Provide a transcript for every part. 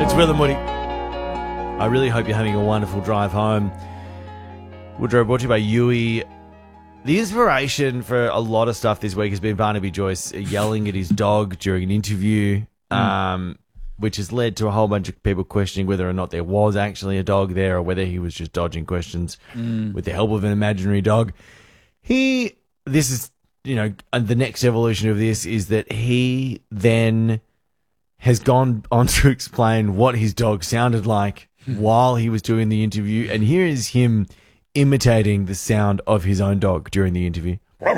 It's Will and Woody. I really hope you're having a wonderful drive home. Woodrow brought to you by Yui. The inspiration for a lot of stuff this week has been Barnaby Joyce yelling at his dog during an interview, which has led to a whole bunch of people questioning whether or not there was actually a dog there or whether he was just dodging questions with the help of an imaginary dog. This is, the next evolution of this is that he then has gone on to explain what his dog sounded like while he was doing the interview. And here is him imitating the sound of his own dog during the interview.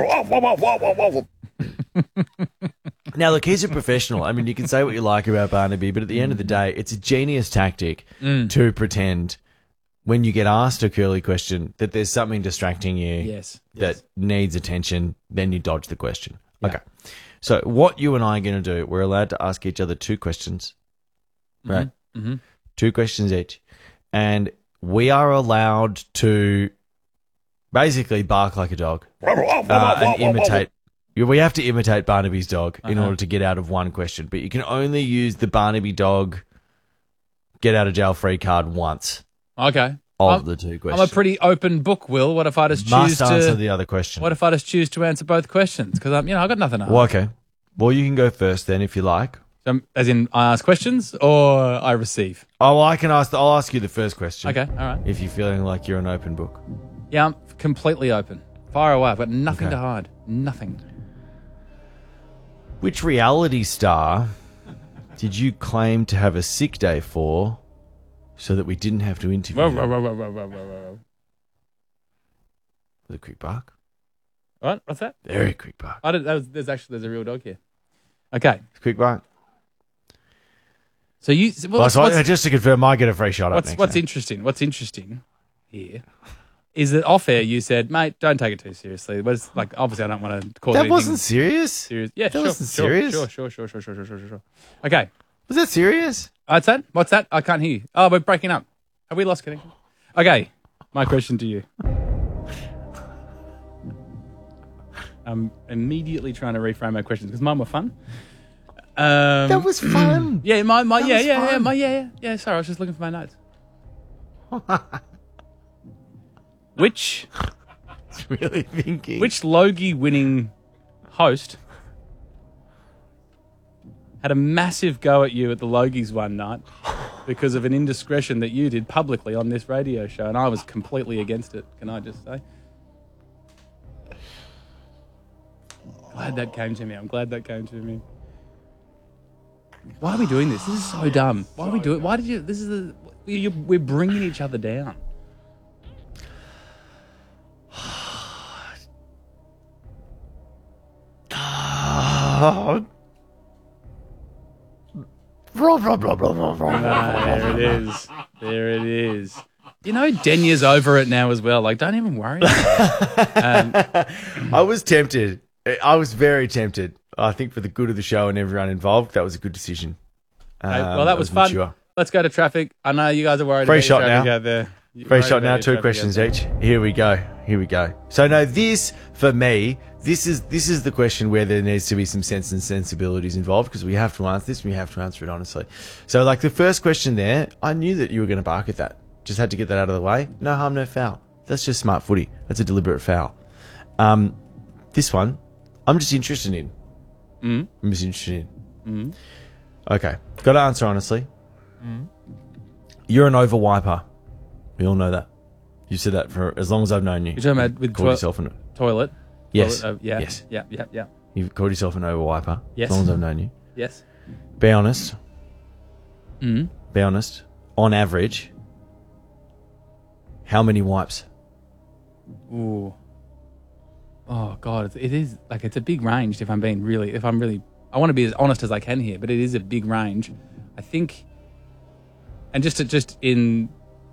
Now, look, he's a professional. I mean, you can say what you like about Barnaby, but at the end of the day, it's a genius tactic to pretend when you get asked a curly question that there's something distracting you that needs attention, then you dodge the question. Yeah. Okay. So what you and I are going to do, we're allowed to ask each other two questions, right? Mm-hmm. Two questions each. And we are allowed to basically bark like a dog and imitate. We have to imitate Barnaby's dog in order to get out of one question. But you can only use the Barnaby dog get out of jail free card once. Okay. Of the two questions. I'm a pretty open book, Will. What if I just choose Must answer the other question. What if I just choose to answer both questions? Because I've got nothing to ask. Well, okay. Well, you can go first then if you like. As in, I ask questions or I receive? Oh, well, I'll ask you the first question. Okay, all right. If you're feeling like you're an open book. Yeah, I'm completely open. Fire away. I've got nothing to hide. Nothing. Which reality star did you claim to have a sick day for so that we didn't have to interview you? With a quick bark. What? What's that? Very quick bark. There's a real dog here. Okay. Quick bark. So just to confirm, I get a free shot up next. What's interesting here is that off air you said, mate, don't take it too seriously. It was like, obviously I don't want to cause that anything wasn't serious. Yeah, that wasn't serious. Sure. Okay. Was that serious? What's that? What's that? I can't hear you. Oh, we're breaking up. Have we lost connection? Okay. My question to you. I'm immediately trying to reframe my questions because mine were fun. That was fun. Yeah, yeah. Sorry, I was just looking for my notes. Which really thinking. Which Logie winning host had a massive go at you at the Logies one night because of an indiscretion that you did publicly on this radio show, and I was completely against it, can I just say? Glad that came to me. I'm glad that came to me. Why are we doing this? This is so dumb. Why are we doing it? Why did you... we're bringing each other down. There it is. Denya's over it now as well. Like, don't even worry about it. I was tempted. I was very tempted. I think for the good of the show and everyone involved, that was a good decision. Okay, well, that was fun. Mature. Let's go to traffic. I know you guys are worried Free about shot your now. traffic out there. Free shot now. Two questions each. Here we go. So no, this for me, this is the question where there needs to be some sense and sensibilities involved because we have to answer this and we have to answer it honestly. So like the first question there, I knew that you were going to bark at that. Just had to get that out of the way. No harm, no foul. That's just smart footy. That's a deliberate foul. This one, I'm just interested in. I'm just interested in. Okay. Got to answer honestly. You're an over-wiper. We all know that. You've said that for as long as I've known you. You're talking about with toilet? Yes. Toilet, Yes. Yeah. You've called yourself an over-wiper. Yes. As long as I've known you. Yes. Be honest. Be honest. On average, how many wipes? Ooh. Oh God, it is like it's a big range. If I'm really, I want to be as honest as I can here, but it is a big range. I think, and just in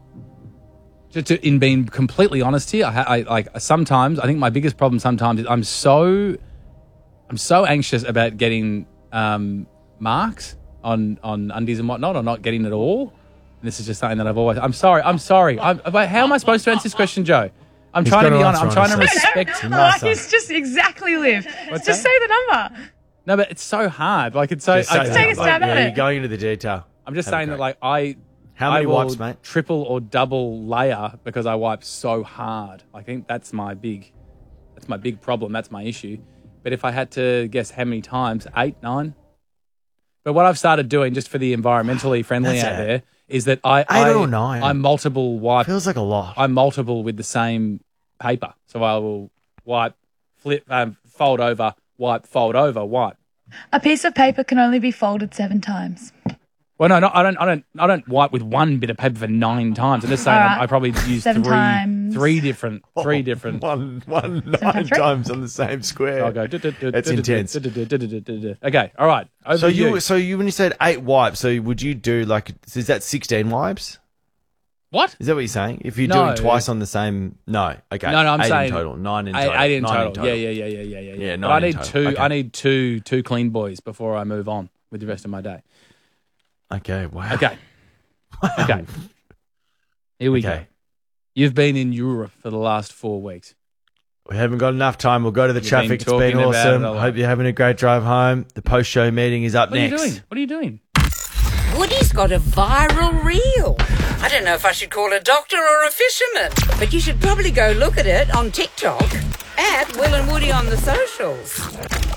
being completely honest here, I like sometimes I think my biggest problem sometimes is I'm so anxious about getting marks on undies and whatnot, or not getting it all. And this is just something that I'm sorry. But how am I supposed to answer this question, Joe? I'm trying to be honest. I'm trying to respect. It's just exactly live. Just say the number. No, but it's so hard. Like it's so. Take a stab at it. You're going into the detail. I'm just Have a saying that, crack. like, How many I will wipes, mate? triple or double layer because I wipe so hard. I think that's my big problem. That's my issue. But if I had to guess how many times, 8, 9. But what I've started doing, just for the environmentally friendly That's out it. there, is that I 8 or 9. I multiple wipe. Feels like a lot. I multiple with the same paper. So I will wipe, flip, fold over, wipe, fold over, wipe. A piece of paper can only be folded 7 times. Well, no, I don't wipe with one bit of paper for 9 times. I'm just saying All right. I probably use 7 times. three different. One 9 Sometimes 3. times on the same square. I'll go. That's intense. Okay, all right. Over So to you. you when you said 8 wipes, so would you do like, is that 16 wipes? What? Is that what you're saying? If you're No. doing twice on the same, no. Okay. No, I'm 8 saying in total, 9 in total. 8 in 9 total. Yeah. Yeah, But I 9 in need total. two. Okay. I need two clean boys before I move on with the rest of my day. Okay. Wow. Okay. Okay. Here we go. Okay. You've been in Europe for the last 4 weeks. We haven't got enough time. We'll go to the You've traffic. been It's been talking about awesome. it a lot. Hope you're having a great drive home. The post-show meeting is up What next. are you doing? What are you doing? Woody's got a viral reel. I don't know if I should call a doctor or a fisherman, but you should probably go look at it on TikTok at Will and Woody on the socials.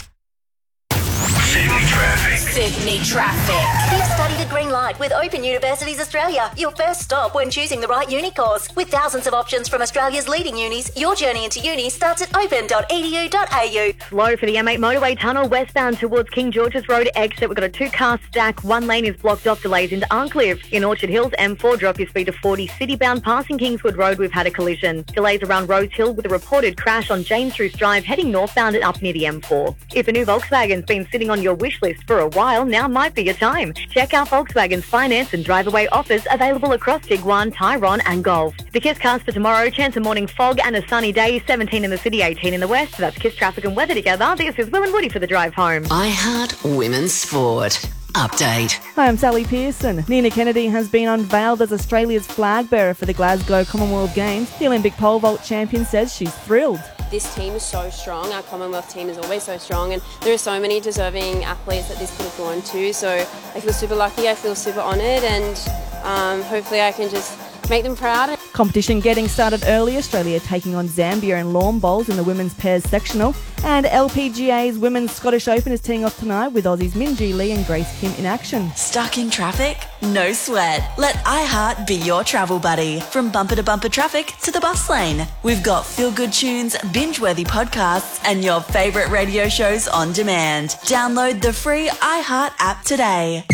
Sydney Traffic. You've studied at Green Light with Open Universities Australia. Your first stop when choosing the right uni course. With thousands of options from Australia's leading unis, your journey into uni starts at open.edu.au. Slow for the M8 motorway tunnel westbound towards King George's Road exit. We've got a 2-car stack. One lane is blocked off, delays into Arncliffe. In Orchard Hills, M4, drop your speed to 40. Citybound passing Kingswood Road, we've had a collision. Delays around Rose Hill with a reported crash on James Roos Drive heading northbound and up near the M4. If a new Volkswagen's been sitting on your wish list for a while, now might be your time. Check out Volkswagen's finance and drive-away offers available across Tiguan, Tyrone and Golf. The KISS cast for tomorrow, chance of morning fog and a sunny day, 17 in the city, 18 in the west. That's KISS traffic and weather together. This is Will and Woody for the drive home. I Heart Women's Sport. Update. Hi, I'm Sally Pearson. Nina Kennedy has been unveiled as Australia's flag bearer for the Glasgow Commonwealth Games. The Olympic pole vault champion says she's thrilled. This team is so strong. Our Commonwealth team is always so strong, and there are so many deserving athletes that this could have gone to. So I feel super lucky. I feel super honoured, and hopefully I can just make them proud. Competition getting started early. Australia taking on Zambia in lawn bowls in the women's pairs sectional. And LPGA's Women's Scottish Open is teeing off tonight with Aussies Minjee Lee and Grace Kim in action. Stuck in traffic? No sweat. Let iHeart be your travel buddy. From bumper to bumper traffic to the bus lane. We've got feel-good tunes, binge-worthy podcasts, and your favourite radio shows on demand. Download the free iHeart app today.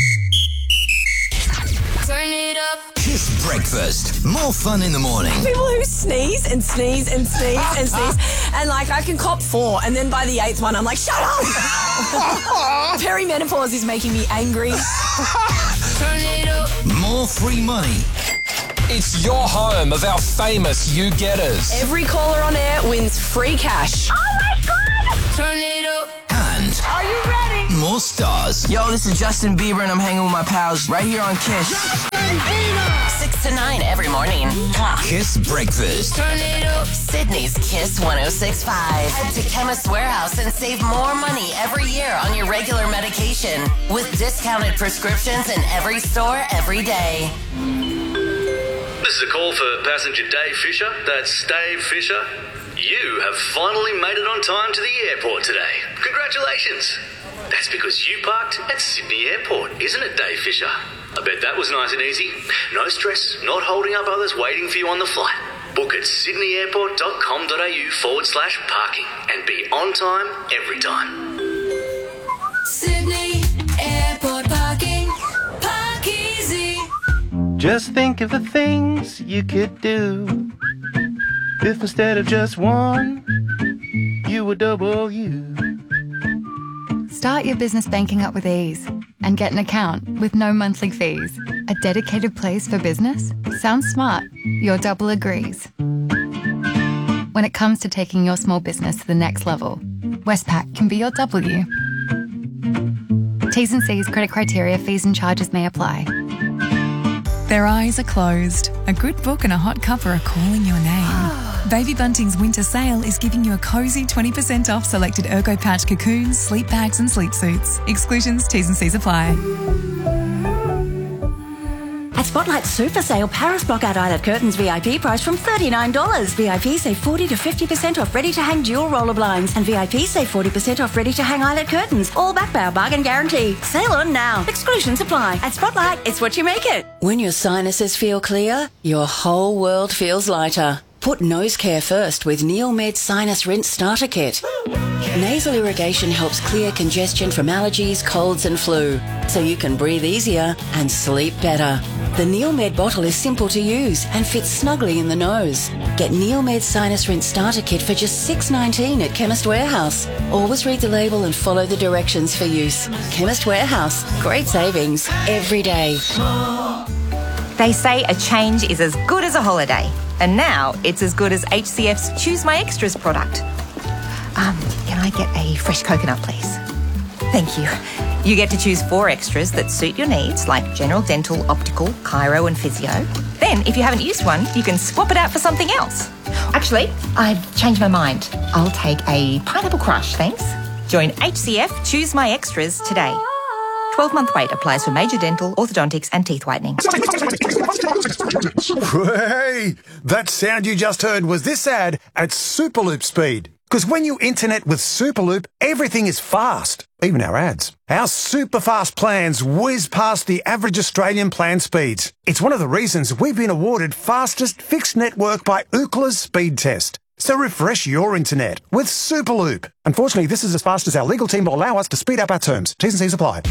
Turn it up. Kiss Breakfast. More fun in the morning. People who sneeze and sneeze and sneeze and sneeze. And like I can cop 4 and then by the 8th one I'm like, shut up! Perimenopause is making me angry. Turn it up. More free money. It's your home of our famous You Getters. Every caller on air wins free cash. Oh my God! Turn it up. And Are you ready? more stars. Yo, this is Justin Bieber and I'm hanging with my pals right here on Kiss. 6 to 9 every morning. Kiss Breakfast. Turn it up. Sydney's Kiss 106.5. Head to Chemist Warehouse and save more money every year on your regular medication with discounted prescriptions in every store every day. This is a call for passenger Dave Fisher. That's Dave Fisher. You have finally made it on time to the airport today. Congratulations. That's because you parked at Sydney Airport, isn't it, Dave Fisher? I bet that was nice and easy. No stress, not holding up others waiting for you on the flight. Book at sydneyairport.com.au/parking and be on time every time. Sydney Airport parking. Park easy. Just think of the things you could do if instead of just one, you were double you. Start your business banking up with ease and get an account with no monthly fees. A dedicated place for business? Sounds smart. Your double agrees. When it comes to taking your small business to the next level, Westpac can be your W. T's and C's, credit criteria, fees and charges may apply. Their eyes are closed. A good book and a hot cuppa are calling your name. Baby Bunting's winter sale is giving you a cosy 20% off selected Ergo Pouch cocoons, sleep bags and sleep suits. Exclusions, T's and C's apply. At Spotlight Super Sale, Paris Blockout Eyelet Curtains VIP price from $39. VIP save 40 to 50% off ready-to-hang dual roller blinds. And VIP save 40% off ready-to-hang eyelet curtains. All backed by our bargain guarantee. Sale on now. Exclusions apply. At Spotlight, it's what you make it. When your sinuses feel clear, your whole world feels lighter. Put nose care first with Neomed Sinus Rinse Starter Kit. Nasal irrigation helps clear congestion from allergies, colds and flu, so you can breathe easier and sleep better. The Neomed bottle is simple to use and fits snugly in the nose. Get Neomed Sinus Rinse Starter Kit for just $6.19 at Chemist Warehouse. Always read the label and follow the directions for use. Chemist Warehouse. Great savings every day. They say a change is as good as a holiday. And now it's as good as HCF's Choose My Extras product. Can I get a fresh coconut, please? Thank you. You get to choose 4 extras that suit your needs, like general dental, optical, chiro and physio. Then, if you haven't used one, you can swap it out for something else. Actually, I've changed my mind. I'll take a pineapple crush, thanks. Join HCF Choose My Extras today. 12-month wait applies for major dental, orthodontics and teeth whitening. Hey, that sound you just heard was this ad at Superloop speed. Because when you internet with Superloop, everything is fast, even our ads. Our super fast plans whiz past the average Australian plan speeds. It's one of the reasons we've been awarded fastest fixed network by Ookla's speed test. So refresh your internet with Superloop. Unfortunately, this is as fast as our legal team will allow us to speed up our terms. T's and C's apply.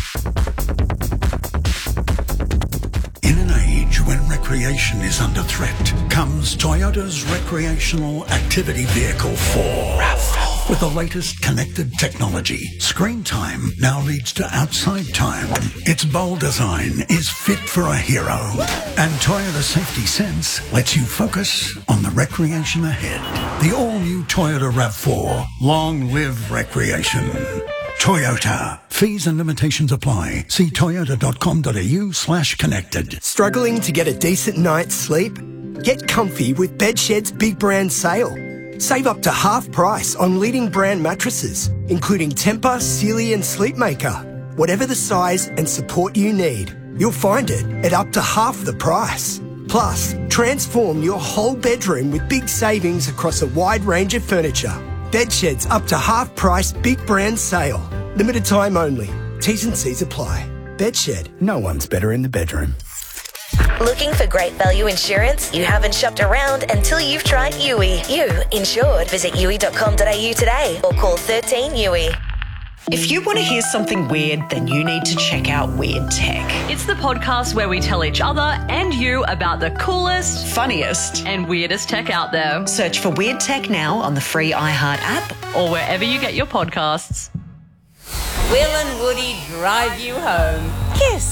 In an age when recreation is under threat, comes Toyota's Recreational Activity Vehicle 4. RAV4. With the latest connected technology, screen time now leads to outside time. Its bold design is fit for a hero. And Toyota Safety Sense lets you focus on the recreation ahead. The all-new Toyota RAV4. Long live recreation. Toyota. Fees and limitations apply. See toyota.com.au/connected. Struggling to get a decent night's sleep? Get comfy with Bedshed's big brand sale. Save up to half price on leading brand mattresses, including Tempur, Sealy and Sleepmaker. Whatever the size and support you need, you'll find it at up to half the price. Plus, transform your whole bedroom with big savings across a wide range of furniture. Bedshed's up to half price big brand sale. Limited time only. T's and C's apply. Bedshed. No one's better in the bedroom. Looking for great value insurance? You haven't shopped around until you've tried Yui. You insured. Visit yui.com.au today or call 13 Yui. If you want to hear something weird, then you need to check out Weird Tech. It's the podcast where we tell each other and you about the coolest, funniest, and weirdest tech out there. Search for Weird Tech now on the free iHeart app or wherever you get your podcasts. Will and Woody drive you home. Kiss.